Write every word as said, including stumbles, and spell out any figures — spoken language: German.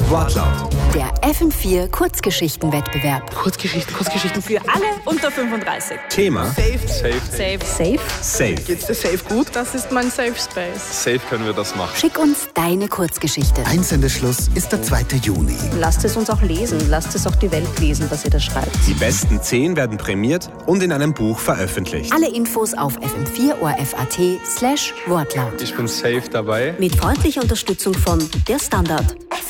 Wortlaut. Der F M vier Kurzgeschichtenwettbewerb. Kurzgeschichten, Kurzgeschichten. Für alle unter fünfunddreißig. Thema Safe. Safe. Safe. Safe? Safe. Geht's dir safe gut? Das ist mein Safe Space. Safe können wir das machen. Schick uns deine Kurzgeschichte. Einsendeschluss ist der zweite Juni. Lasst es uns auch lesen. Lasst es auch die Welt lesen, was ihr da schreibt. Die besten zehn werden prämiert und in einem Buch veröffentlicht. Alle Infos auf f m vier o r f punkt a t slash Wortlaut. Ich bin safe dabei. Mit freundlicher Unterstützung von Der Standard.